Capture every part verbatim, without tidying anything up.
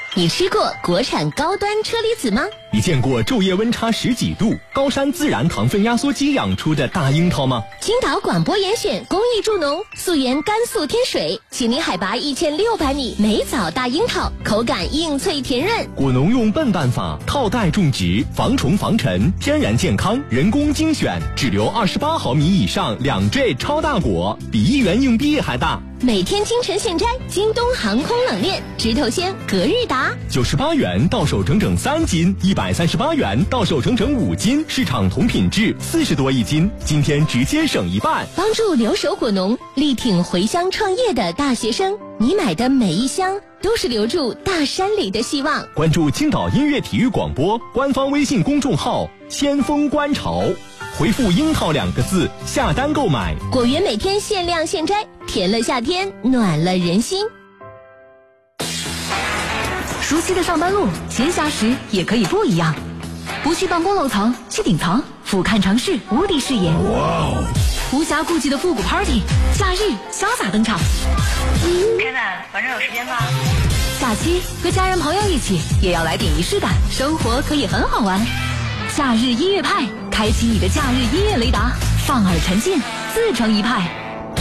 你吃过国产高端车厘子吗？ 你见过昼夜温差十几度、高山自然糖分压缩机养出的大樱桃吗？ 青岛广播严选公益助农，溯源甘肃天水，请你海拔一千六百米梅枣大樱桃，口感硬脆甜润。 果农用笨办法套袋种植，防虫防尘，天然健康，人工精选，只留二十八毫米以上两 J 超大果，比一元硬币还大。 每天清晨现摘，京东航空冷链，直头鲜隔日达， 九十八元到手整整三斤，一百三十八元到手整整五斤，市场同品质四十多一斤，今天直接省一半， 帮助留守果农，力挺回乡创业的大学生。你买的每一箱都是留住大山里的希望。 关注青岛音乐体育广播官方微信公众号先锋观潮，回复樱桃两个字下单购买， 果园每天限量现摘，甜了夏天，暖了人心。 熟悉的上班路，闲暇时也可以不一样，不去办公楼层，去顶层，俯瞰城市无敌视野，无暇顾及的复古 party， 假日潇洒登场。 天哪，晚上有时间吗？ 假期和家人朋友一起，也要来点仪式感，生活可以很好玩。假日音乐派，开启你的假日音乐雷达，放耳沉浸，自成一派。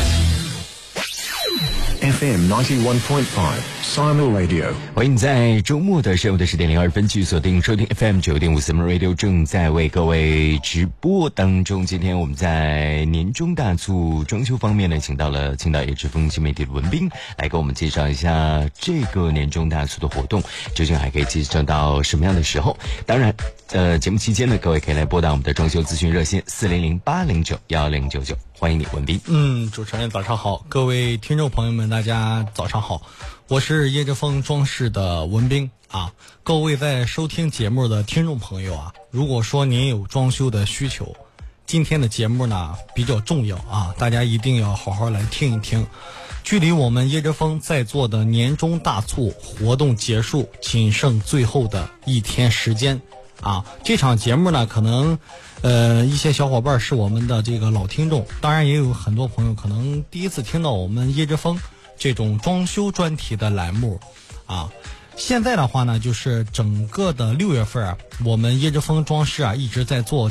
F M ninety-one point five Simon Radio， 欢迎在周末的上午的十点零二分继续锁定收听 F M 九点五 Simon Radio， 正在为各位直播当中。今天我们在年终大促装修方面呢，请到了青岛叶之峰新媒体的文斌来给我们介绍一下这个年终大促的活动究竟还可以介绍到什么样的时候。当然呃，节目期间呢，各位可以来拨打我们的装修咨询热线四零零八零九幺零九九，欢迎你文斌。 嗯，主持人早上好，各位听众朋友们大家早上好，我是叶之峰装饰的文斌啊。各位在收听节目的听众朋友啊，如果说您有装修的需求，今天的节目呢比较重要啊，大家一定要好好来听一听。距离我们叶之峰在做的年终大促活动结束仅剩最后的一天时间啊，这场节目呢，可能，呃，一些小伙伴是我们的这个老听众，当然也有很多朋友可能第一次听到我们叶之峰这种装修专题的栏目，啊，现在的话呢，就是整个的六月份啊，我们叶之峰装饰啊一直在做